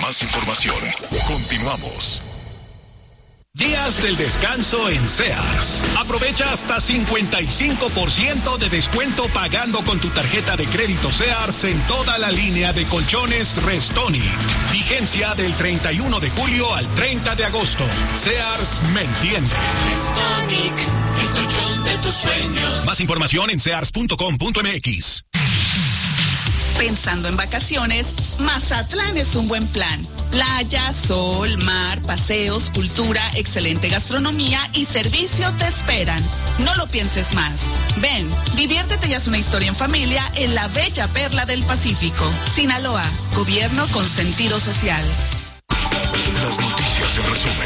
más información. Continuamos. Días del descanso en Sears. Aprovecha hasta 55% de descuento pagando con tu tarjeta de crédito Sears en toda la línea de colchones Restonic. Vigencia del 31 de julio al 30 de agosto. Sears me entiende. Restonic, el colchón de tus sueños. Más información en sears.com.mx. Pensando en vacaciones, Mazatlán es un buen plan. Playa, sol, mar, paseos, cultura, excelente gastronomía y servicio te esperan. No lo pienses más. Ven, diviértete y haz una historia en familia en la bella perla del Pacífico. Sinaloa, gobierno con sentido social. Las noticias en resumen.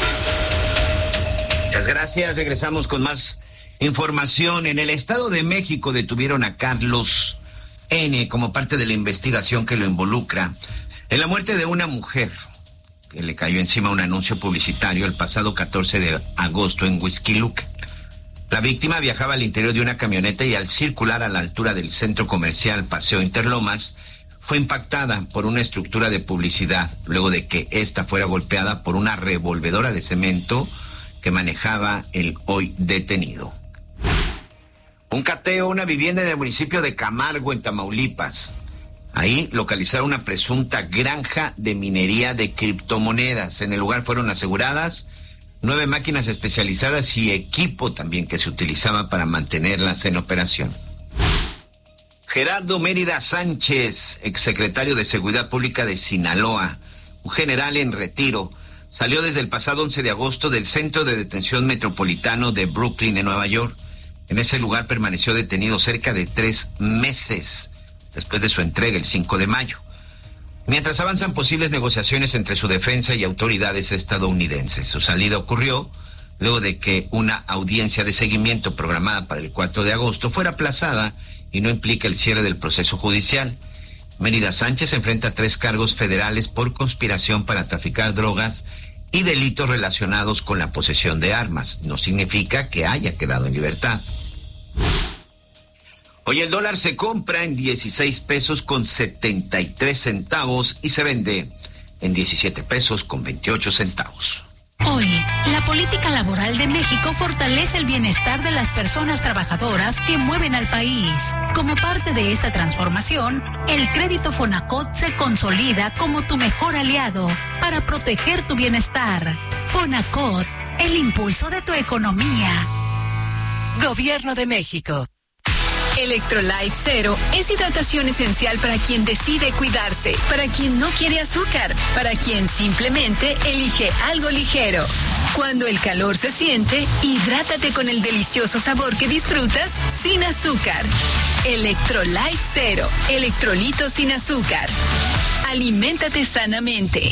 Muchas gracias. Regresamos con más información. En el Estado de México detuvieron a Carlos N. como parte de la investigación que lo involucra en la muerte de una mujer que le cayó encima un anuncio publicitario el pasado 14 de agosto en Huixquilucan. La víctima viajaba al interior de una camioneta y al circular a la altura del centro comercial Paseo Interlomas, fue impactada por una estructura de publicidad, luego de que ésta fuera golpeada por una revolvedora de cemento que manejaba el hoy detenido. Un cateo a una vivienda en el municipio de Camargo, en Tamaulipas. Ahí localizaron una presunta granja de minería de criptomonedas. En el lugar fueron aseguradas 9 máquinas especializadas y equipo también que se utilizaba para mantenerlas en operación. Gerardo Mérida Sánchez, exsecretario de Seguridad Pública de Sinaloa, un general en retiro, salió desde el pasado 11 de agosto del Centro de Detención Metropolitano de Brooklyn, en Nueva York. En ese lugar permaneció detenido cerca de 3 meses después de su entrega el 5 de mayo. Mientras avanzan posibles negociaciones entre su defensa y autoridades estadounidenses. Su salida ocurrió luego de que una audiencia de seguimiento programada para el 4 de agosto fuera aplazada y no implica el cierre del proceso judicial. Mérida Sánchez enfrenta 3 cargos federales por conspiración para traficar drogas y delitos relacionados con la posesión de armas. No significa que haya quedado en libertad. Hoy el dólar se compra en 16 pesos con 73 centavos y se vende en 17 pesos con 28 centavos. Hoy, la política laboral de México fortalece el bienestar de las personas trabajadoras que mueven al país. Como parte de esta transformación, el crédito Fonacot se consolida como tu mejor aliado para proteger tu bienestar. Fonacot, el impulso de tu economía. Gobierno de México. Electrolyte Zero es hidratación esencial para quien decide cuidarse, para quien no quiere azúcar, para quien simplemente elige algo ligero. Cuando el calor se siente, hidrátate con el delicioso sabor que disfrutas sin azúcar. Electrolyte Zero, electrolitos sin azúcar. Aliméntate sanamente.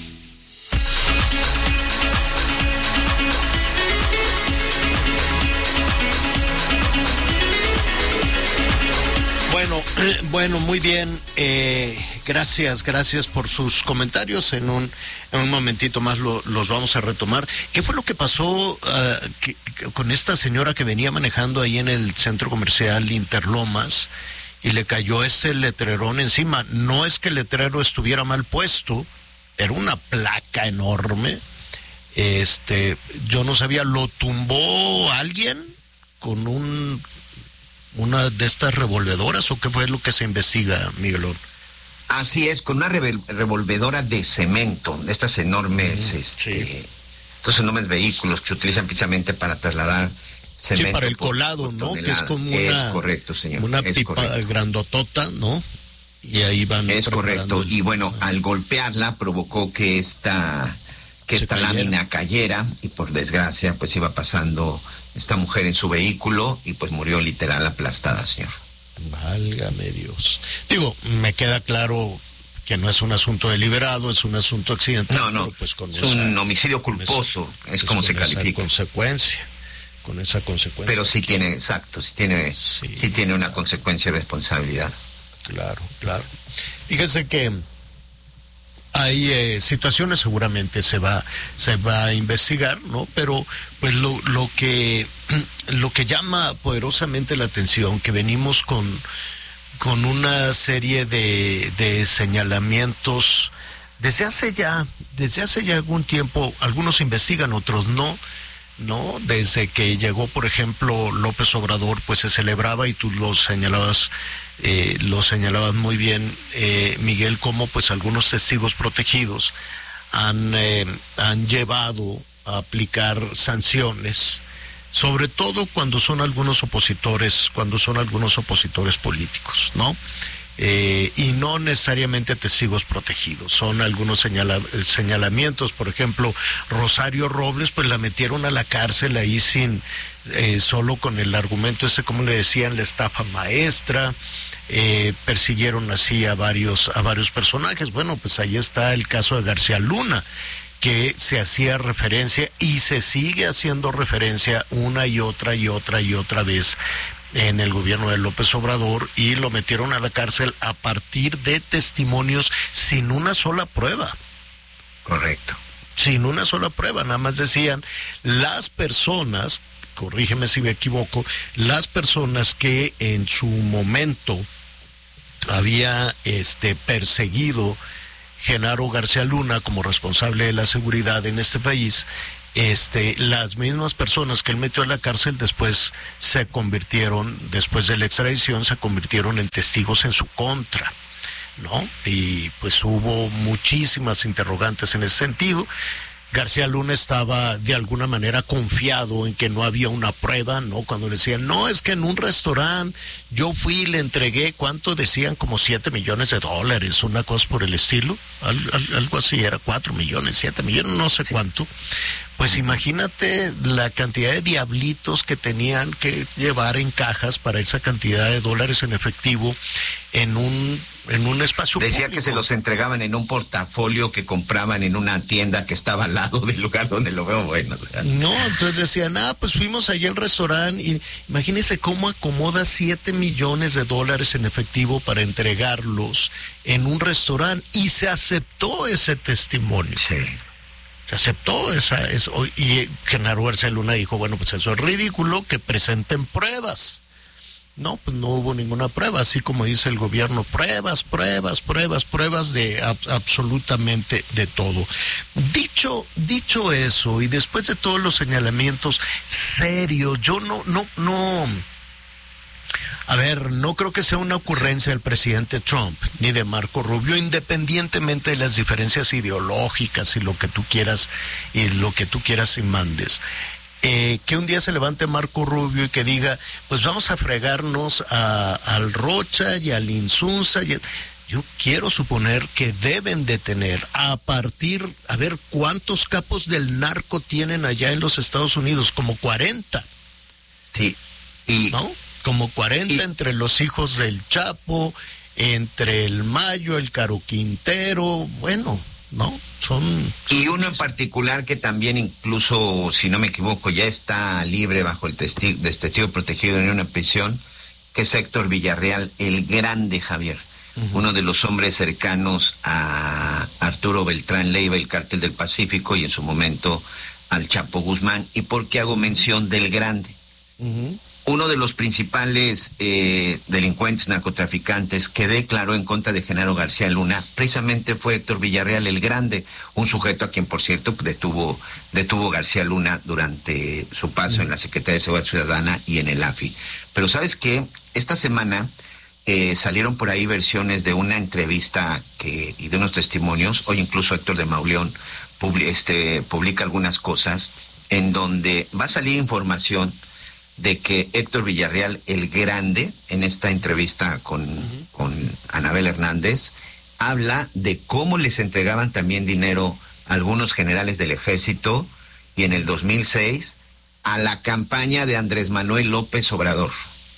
Bueno, muy bien. Gracias por sus comentarios. En un momentito más los vamos a retomar. ¿Qué fue lo que pasó con esta señora que venía manejando ahí en el centro comercial Interlomas y le cayó ese letrerón encima? No es que el letrero estuviera mal puesto, era una placa enorme. Yo no sabía, ¿lo tumbó alguien con una de estas revolvedoras o qué fue lo que se investiga, Miguelón? Así es, con una revolvedora de cemento, de estas enormes, estos enormes vehículos que se utilizan precisamente para trasladar cemento. Sí, para el colado, ¿no? Que es como es correcto, señor. Una pipa grandotota, ¿no? Y ahí van. Es correcto. Y bueno, al golpearla provocó que esta lámina cayera y por desgracia pues iba pasando esta mujer en su vehículo y pues murió literal aplastada, señor. Válgame Dios. Digo, me queda claro que no es un asunto deliberado, es un asunto accidental. No, pues es un homicidio culposo, es como se califica. Con esa consecuencia. Pero sí tiene, sí tiene una consecuencia de responsabilidad. Claro. Fíjense que hay situaciones, seguramente se va a investigar, ¿no? Pero pues lo que llama poderosamente la atención, que venimos con una serie de señalamientos desde hace ya algún tiempo, algunos investigan, otros no, desde que llegó, por ejemplo, López Obrador, pues se celebraba, y tú lo señalabas muy bien, Miguel, cómo pues algunos testigos protegidos han llevado a aplicar sanciones, sobre todo cuando son algunos opositores políticos, ¿no? Y no necesariamente testigos protegidos, son algunos señalamientos. Por ejemplo, Rosario Robles, pues la metieron a la cárcel ahí sin, solo con el argumento como le decían, la estafa maestra. Persiguieron así a varios personajes. Bueno, pues ahí está el caso de García Luna, que se hacía referencia y se sigue haciendo referencia una y otra vez en el gobierno de López Obrador, y lo metieron a la cárcel a partir de testimonios sin una sola prueba. Correcto. Sin una sola prueba, nada más decían las personas, corrígeme si me equivoco, las personas que en su momento había perseguido Genaro García Luna como responsable de la seguridad en este país, las mismas personas que él metió a la cárcel después de la extradición, se convirtieron en testigos en su contra, ¿no? Y pues hubo muchísimas interrogantes en ese sentido. García Luna estaba de alguna manera confiado en que no había una prueba, ¿no? Cuando le decían, no, es que en un restaurante yo fui y le entregué, ¿cuánto decían? Como $7 millones, una cosa por el estilo, algo así, era 4 millones, 7 millones, no sé cuánto. Pues imagínate la cantidad de diablitos que tenían que llevar en cajas para esa cantidad de dólares en efectivo en un espacio Decía público. Que se los entregaban en un portafolio que compraban en una tienda que estaba al lado del lugar donde lo veo. Bueno, o sea. No, entonces decían, pues fuimos allí al restaurante, y imagínense cómo acomoda $7 millones en efectivo para entregarlos en un restaurante, y se aceptó ese testimonio. Sí. Se aceptó y Genaro García Luna dijo, bueno, pues eso es ridículo, que presenten pruebas. No, pues no hubo ninguna prueba, así como dice el gobierno, pruebas de absolutamente de todo. Dicho eso, y después de todos los señalamientos serios, yo no creo que sea una ocurrencia del presidente Trump ni de Marco Rubio, independientemente de las diferencias ideológicas y lo que tú quieras y mandes. Que un día se levante Marco Rubio y que diga, pues vamos a fregarnos al Rocha y al Insunza. Yo quiero suponer que deben de tener, a ver cuántos capos del narco tienen allá en los Estados Unidos, como 40. Sí. ¿No? Como 40 entre los hijos del Chapo, entre el Mayo, el Caro Quintero, bueno, ¿no? Y uno en particular que también, incluso, si no me equivoco, ya está libre bajo el testigo protegido en una prisión, que es Héctor Villarreal, el grande, Javier. Uno de los hombres cercanos a Arturo Beltrán Leiva, el Cártel del Pacífico, y en su momento al Chapo Guzmán. ¿Y por qué hago mención del grande? Uno de los principales delincuentes narcotraficantes que declaró en contra de Genaro García Luna precisamente fue Héctor Villarreal el Grande, un sujeto a quien, por cierto, detuvo García Luna durante su paso en la Secretaría de Seguridad Ciudadana y en el AFI. Pero ¿sabes qué? Esta semana salieron por ahí versiones de una entrevista y de unos testimonios. Hoy incluso Héctor de Mauleón publica algunas cosas en donde va a salir información de que Héctor Villarreal el Grande, en esta entrevista con Anabel Hernández, habla de cómo les entregaban también dinero a algunos generales del ejército, y en el 2006 a la campaña de Andrés Manuel López Obrador.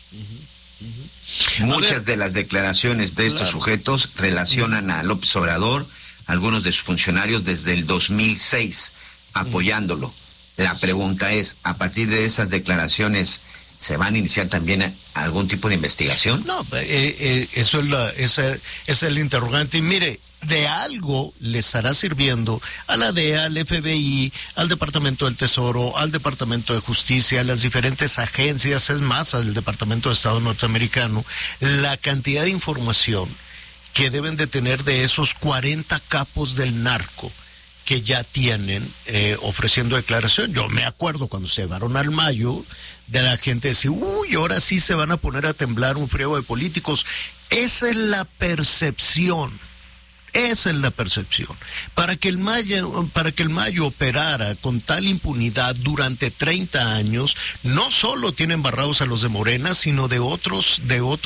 Muchas de las declaraciones de estos sujetos relacionan a López Obrador, algunos de sus funcionarios desde el 2006, apoyándolo. La pregunta es, ¿a partir de esas declaraciones se van a iniciar también algún tipo de investigación? No, eso es el interrogante. Y mire, de algo le estará sirviendo a la DEA, al FBI, al Departamento del Tesoro, al Departamento de Justicia, a las diferentes agencias, es más, al Departamento de Estado norteamericano, la cantidad de información que deben de tener de esos 40 capos del narco que ya tienen ofreciendo declaración. Yo me acuerdo cuando se llevaron al Mayo, de la gente decía, uy, ahora sí se van a poner a temblar un friego de políticos. Esa es la percepción. Esa es la percepción. Para que el Mayo operara con tal impunidad durante 30 años, no solo tienen embarrados a los de Morena, sino de otros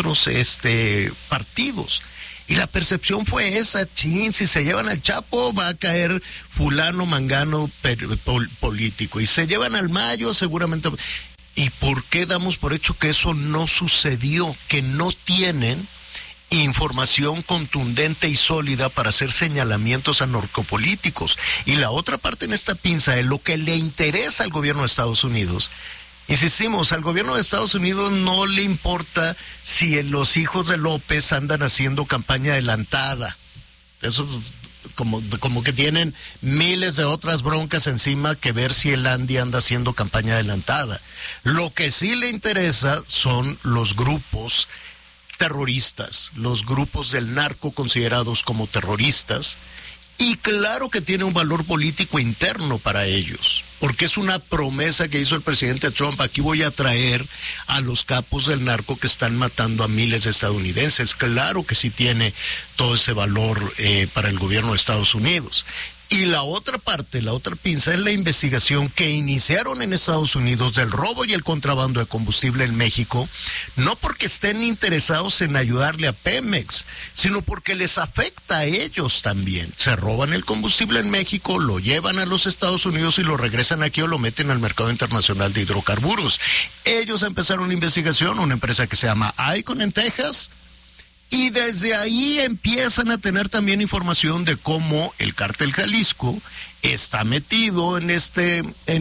partidos. Y la percepción fue esa, chin, si se llevan al Chapo va a caer fulano, mangano político. Y se llevan al Mayo seguramente. ¿Y por qué damos por hecho que eso no sucedió? Que no tienen información contundente y sólida para hacer señalamientos a narcopolíticos. Y la otra parte en esta pinza es lo que le interesa al gobierno de Estados Unidos. Insistimos, al gobierno de Estados Unidos no le importa si los hijos de López andan haciendo campaña adelantada. Eso como que tienen miles de otras broncas encima que ver si el Andy anda haciendo campaña adelantada. Lo que sí le interesa son los grupos terroristas, los grupos del narco considerados como terroristas, y claro que tiene un valor político interno para ellos, porque es una promesa que hizo el presidente Trump: aquí voy a traer a los capos del narco que están matando a miles de estadounidenses. Claro que sí tiene todo ese valor para el gobierno de Estados Unidos. Y la otra parte, la otra pinza, es la investigación que iniciaron en Estados Unidos del robo y el contrabando de combustible en México, no porque estén interesados en ayudarle a Pemex, sino porque les afecta a ellos también. Se roban el combustible en México, lo llevan a los Estados Unidos y lo regresan aquí o lo meten al mercado internacional de hidrocarburos. Ellos empezaron una investigación, una empresa que se llama Icon en Texas, y desde ahí empiezan a tener también información de cómo el Cártel Jalisco está metido en este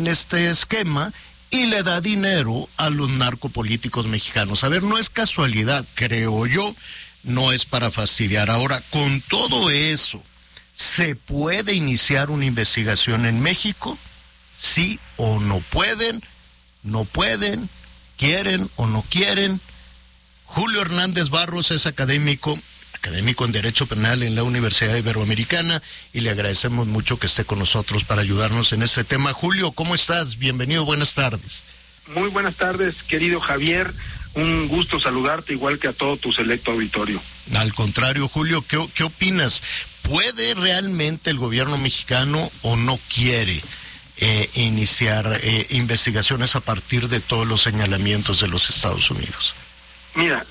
esquema y le da dinero a los narcopolíticos mexicanos. A ver, no es casualidad, creo yo, no es para fastidiar. Ahora, con todo eso, ¿se puede iniciar una investigación en México? ¿Sí o no pueden? ¿No pueden? ¿Quieren o no quieren? Julio Hernández Barros es académico en Derecho Penal en la Universidad Iberoamericana, y le agradecemos mucho que esté con nosotros para ayudarnos en este tema. Julio, ¿cómo estás? Bienvenido, buenas tardes. Muy buenas tardes, querido Javier. Un gusto saludarte, igual que a todo tu selecto auditorio. Al contrario, Julio, ¿qué opinas? ¿Puede realmente el gobierno mexicano o no quiere iniciar investigaciones a partir de todos los señalamientos de los Estados Unidos? Mira,